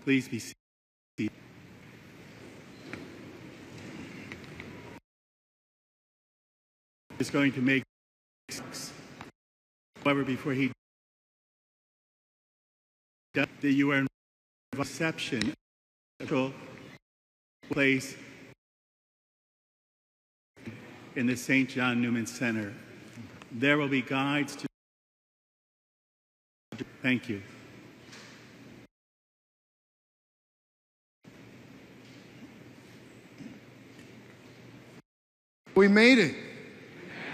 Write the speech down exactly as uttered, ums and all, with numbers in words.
Please be seated. Is going to make, however, before he does, that you are in reception place in the Saint John Newman Center. There will be guides to. Thank you. We made it.